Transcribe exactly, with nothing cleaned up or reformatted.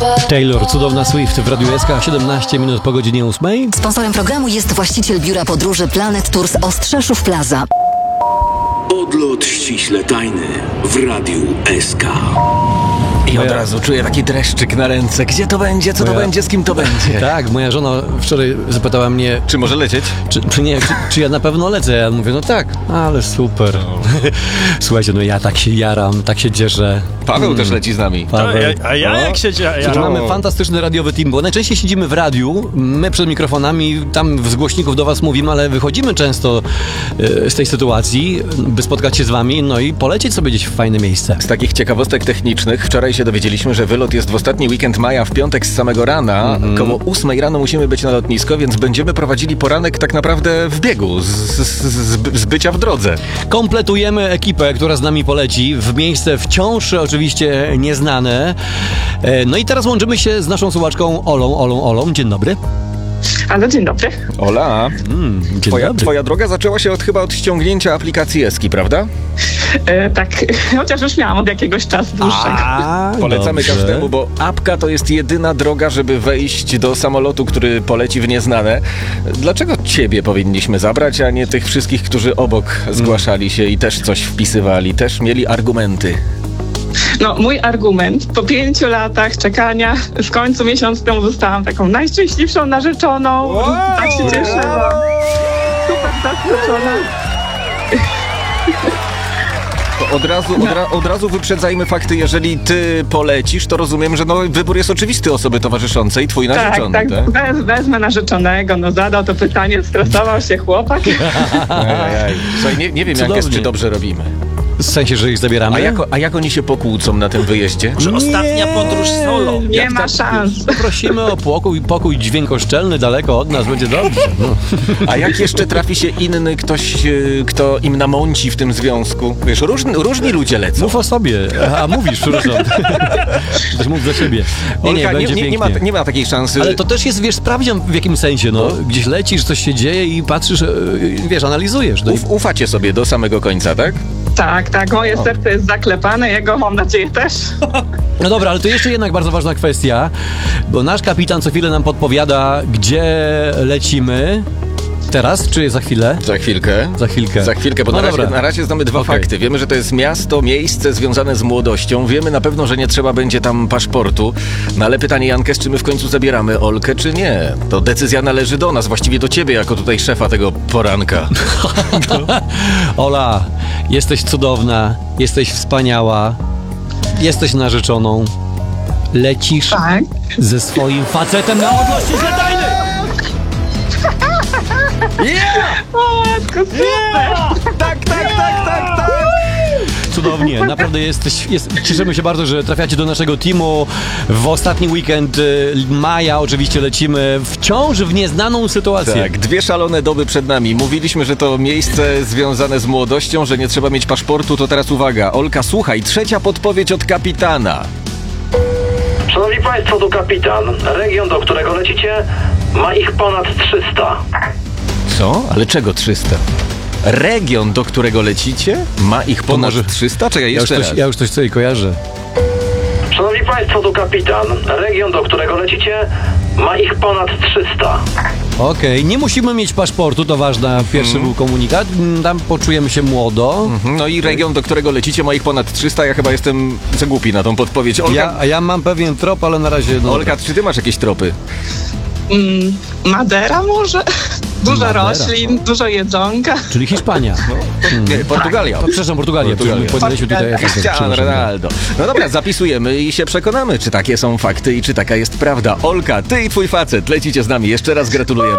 Taylor, cudowna Swift w Radiu S K, siedemnaście minut po godzinie ósmej. Sponsorem programu jest właściciel biura podróży Planet Tours Ostrzeszów Plaza. Odlot ściśle tajny w Radiu S K. I od razu czuję taki dreszczyk na ręce. Gdzie to będzie? Co Moja... to będzie? Z kim to będzie? Tak, moja żona wczoraj zapytała mnie... Czy może lecieć? Czy, czy nie, czy, czy ja na pewno lecę? Ja mówię, no tak, ale super. No. Słuchajcie, no ja tak się jaram, tak się cieszę. Paweł mm. też leci z nami. Paweł. A, a ja jak się jaram? Mamy fantastyczny radiowy team, bo najczęściej siedzimy w radiu, my przed mikrofonami, tam z głośników do was mówimy, ale wychodzimy często y, z tej sytuacji, by spotkać się z wami, no i polecieć sobie gdzieś w fajne miejsce. Z takich ciekawostek technicznych, wczoraj się dowiedzieliśmy, że wylot jest w ostatni weekend maja, w piątek z samego rana. Mm-hmm. Koło ósmej rano musimy być na lotnisko, więc będziemy prowadzili poranek tak naprawdę w biegu, z, z, z, z bycia w drodze. Kompletujemy ekipę, która z nami poleci w miejsce wciąż oczywiście nieznane. No i teraz łączymy się z naszą słuchaczką Olą, Olą, Olą. Dzień dobry. Ale dzień dobry. Ola, mm, dzień twoja, dobry. twoja droga zaczęła się od, chyba od ściągnięcia aplikacji Eski, prawda? E, tak, chociaż już miałam od jakiegoś czasu dłuższego. A, Polecamy dobrze. każdemu, bo apka to jest jedyna droga, żeby wejść do samolotu, który poleci w nieznane. Dlaczego ciebie powinniśmy zabrać, a nie tych wszystkich, którzy obok zgłaszali się i też coś wpisywali, też mieli argumenty? No, mój argument, po pięciu latach czekania, w końcu miesiąc temu zostałam taką najszczęśliwszą narzeczoną. Wow, tak się cieszę. Super zaskoczona. To od razu, od, ra, od razu wyprzedzajmy fakty. Jeżeli ty polecisz, to rozumiem, że no, wybór jest oczywisty osoby towarzyszącej, twój narzeczony. Tak, tak, tak? Wez, wezmę narzeczonego. No, zadał to pytanie, stresował się chłopak. Ajajaj. Słuchaj, nie, nie wiem, jak jest, czy dobrze robimy. W sensie, że ich zabieramy? A jak, a jak oni się pokłócą na tym wyjeździe? Że ostatnia podróż solo. Nie Jak ma tak? szans. Prosimy o pokój, pokój dźwiękoszczelny daleko od nas, będzie dobrze. No. A jak jeszcze trafi się inny ktoś, yy, kto im namąci w tym związku? Wiesz, różni, różni ludzie lecą. Mów o sobie, a mówisz, przepraszam. Też mów za siebie. Nie, nie, Olka, będzie nie, nie, nie, ma, nie ma takiej szansy. Ale to też jest, wiesz, sprawdzian w jakimś sensie, no. No. Gdzieś lecisz, coś się dzieje i patrzysz, wiesz, analizujesz. No i... Uf, ufacie sobie do samego końca, tak? Tak, tak, moje O. serce jest zaklepane, jego mam nadzieję też. No dobra, ale to jeszcze jednak bardzo ważna kwestia, bo nasz kapitan co chwilę nam podpowiada, gdzie lecimy. Teraz, czy za chwilę? Za chwilkę. Za chwilkę. Za chwilkę, bo No na, razie, dobra. na razie znamy dwa Okay. fakty. Wiemy, że to jest miasto, miejsce związane z młodością. Wiemy na pewno, że nie trzeba będzie tam paszportu. No ale pytanie, Jankes, czy my w końcu zabieramy Olkę, czy nie? To decyzja należy do nas, właściwie do ciebie, jako tutaj szefa tego poranka. Ola, jesteś cudowna, jesteś wspaniała, jesteś narzeczoną, lecisz Tak. ze swoim facetem na odlocie ściśle tajny! Yeah! O, matko, super! Tak, tak, tak, tak, tak! Cudownie, naprawdę jesteś, jest, cieszymy się bardzo, że trafiacie do naszego teamu. W ostatni weekend y, maja oczywiście lecimy wciąż w nieznaną sytuację. Tak, dwie szalone doby przed nami. Mówiliśmy, że to miejsce związane z młodością, że nie trzeba mieć paszportu, to teraz uwaga. Olka, słuchaj, trzecia podpowiedź od kapitana. Szanowni Państwo, tu kapitan. Region, do którego lecicie, ma ich ponad trzysta. Co? Ale czego trzysta? Region, do którego lecicie, ma ich ponad może- trzysta? Czekaj, Ja już, jeszcze coś, raz. ja już coś sobie kojarzę. Szanowni Państwo, tu kapitan. Region, do którego lecicie, ma ich ponad trzysta. Okej, nie musimy mieć paszportu, to ważna. Pierwszy był komunikat. Tam poczujemy się młodo. Mhm, no i region, do którego lecicie, ma ich ponad trzysta. Ja chyba jestem za głupi na tą podpowiedź. Olka, Ja, a ja mam pewien trop, ale na razie... No, Olka, czy ty masz jakieś tropy? Mm, Madera może? Dużo Madera. roślin, dużo jedzonka. Czyli Hiszpania. Nie, Portugalia. To, przepraszam, Portugalia. Portugalia. Podaliśmy tutaj... Cristiano Ronaldo. No dobra, zapisujemy i się przekonamy, czy takie są fakty i czy taka jest prawda. Olka, ty i twój facet lecicie z nami. Jeszcze raz gratulujemy.